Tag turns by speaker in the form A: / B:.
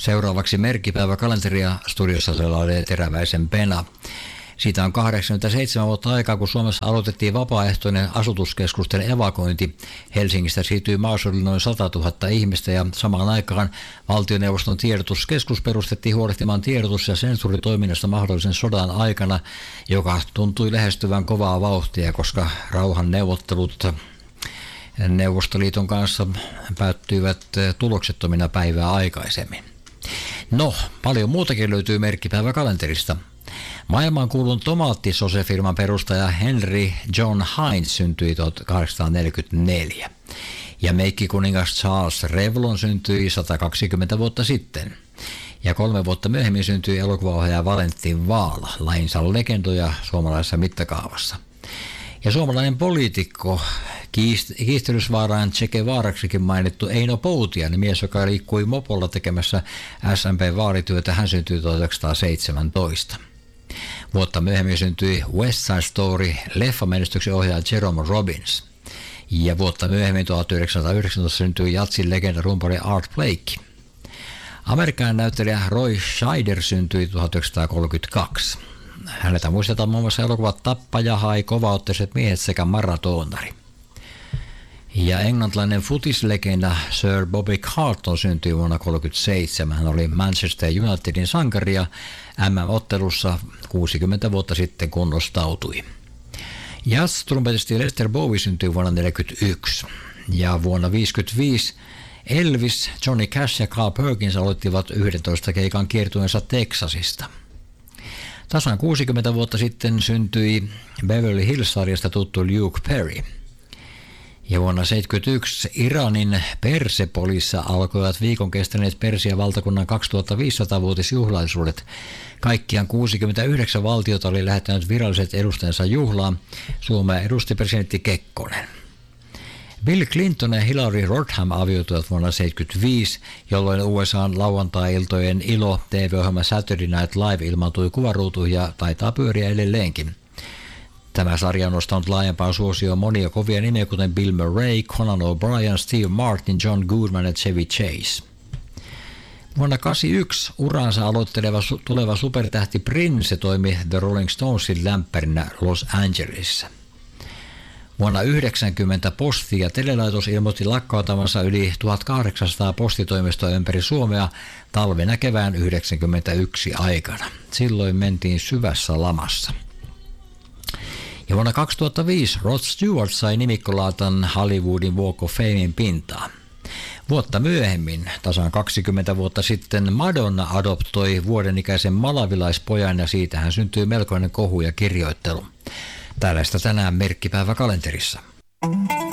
A: Seuraavaksi merkkipäiväkalenteria studiossa selailee Teräväisen Pena. Siitä on 87 vuotta aikaa, kun Suomessa aloitettiin vapaaehtoinen asutuskeskusten evakuointi. Helsingistä siirtyi maaseudulle noin 100 000 ihmistä ja samaan aikaan valtioneuvoston tiedotuskeskus perustettiin huolehtimaan tiedotus- ja sensuuritoiminnasta mahdollisen sodan aikana, joka tuntui lähestyvän kovaa vauhtia, koska rauhan neuvottelut Neuvostoliiton kanssa päättyivät tuloksettomina päivää aikaisemmin. No, paljon muutakin löytyy merkkipäiväkalenterista. Maailmankuulun tomaattisosefirman perustaja Henry John Heinz syntyi 1844. Ja meikkikuningas Charles Revlon syntyi 120 vuotta sitten. Ja 3 vuotta myöhemmin syntyi elokuvaohjaaja Valentin Vaala, lajinsa legendoja suomalaisessa mittakaavassa. Ja suomalainen poliitikko, kiistelysvaaraan Che Guevaraksikin mainittu Eino Poutiainen, mies, joka liikkui mopolla tekemässä SMP-vaalityötä, hän syntyi 1917. Vuotta myöhemmin syntyi West Side Story -leffamenestyksen ohjaaja Jerome Robbins. Ja vuotta myöhemmin 1919 syntyi jatsin legenda rumpali Art Blakey. Amerikkalainen näyttelijä Roy Scheider syntyi 1932. Häneltä muistetaan muun muassa elokuvat Tappaja, Hai, Kovaotteiset miehet sekä Maratonari. Ja englantilainen futislegenda Sir Bobby Charlton syntyi vuonna 1937. Hän oli Manchester Unitedin sankari ja MM-ottelussa 60 vuotta sitten kunnostautui. Jazz-trumpetisti Lester Bowie syntyi vuonna 1941. Ja vuonna 1955 Elvis, Johnny Cash ja Carl Perkins aloittivat 11 keikan kiertueensa Teksasista. Tasan 60 vuotta sitten syntyi Beverly Hills-sarjasta tuttu Luke Perry. Ja vuonna 1971 Iranin Persepolissa alkoivat viikon kestäneet Persian valtakunnan 2500-vuotisjuhlaisuudet. Kaikkiaan 69 valtiota oli lähettänyt viralliset edustajansa juhlaan. Suomea edusti presidentti Kekkonen. Bill Clinton ja Hillary Rodham avioituivat vuonna 1975, jolloin USA:n lauantai-iltojen ilo TV-ohjelma Saturday Night Live ilmaantui kuvaruutuihin ja taitaa pyöriä edelleenkin. Tämä sarja on nostanut laajempaan suosioon monia kovia nimiä, kuten Bill Murray, Conan O'Brien, Steve Martin, John Goodman ja Chevy Chase. Vuonna 1981 uransa aloitteleva tuleva supertähti Prince toimi The Rolling Stonesin lämpärinä Los Angelesissa. Vuonna 1990 Posti- ja telelaitos ilmoitti lakkauttamansa yli 1800 postitoimistoa ympäri Suomea talvena kevään 1991 aikana. Silloin mentiin syvässä lamassa. Ja vuonna 2005 Rod Stewart sai nimikkolaatan Hollywoodin Walk of Famein pintaan. Vuotta myöhemmin, tasan 20 vuotta sitten, Madonna adoptoi vuodenikäisen malavilaispojan ja siitähän syntyi melkoinen kohu ja kirjoittelu. Tällaista tänään merkkipäiväkalenterissa.